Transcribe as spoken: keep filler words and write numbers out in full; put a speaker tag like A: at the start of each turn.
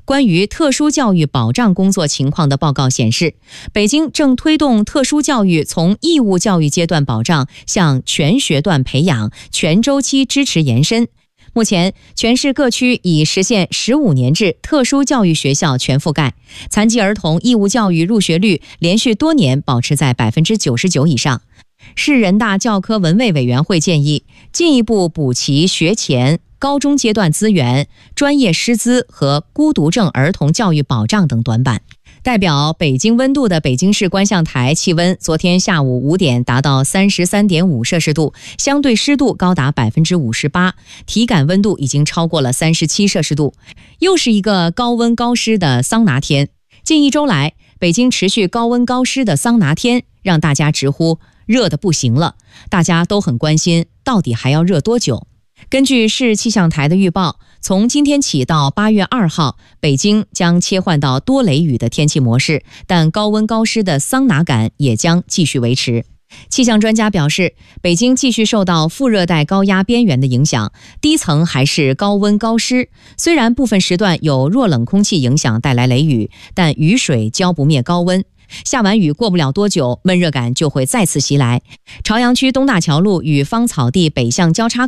A: 关于特殊教育保障工作情况的报告显示，北京正推动特殊教育从义务教育阶段保障向全学段培养、全周期支持延伸。目前，全市各区已实现十五年制特殊教育学校全覆盖，残疾儿童义务教育入学率连续多年保持在百分之九十九以上。市人大教科文卫委员会建议，进一步补齐学前、高中阶段资源、专业师资和孤独症儿童教育保障等短板。代表北京温度的北京市观象台气温昨天下午五点达到三十三点五摄氏度，相对湿度高达百分之五十八，体感温度已经超过了三十七摄氏度，又是一个高温高湿的桑拿天。近一周来，北京持续高温高湿的桑拿天，让大家直呼热得不行了。大家都很关心，到底还要热多久？根据市气象台的预报，从今天起到八月二号，北京将切换到多雷雨的天气模式，但高温高湿的桑拿感也将继续维持。气象专家表示，北京继续受到副热带高压边缘的影响，低层还是高温高湿。虽然部分时段有弱冷空气影响带来雷雨，但雨水浇不灭高温。下完雨过不了多久，闷热感就会再次袭来。朝阳区东大桥路与芳草地北向交叉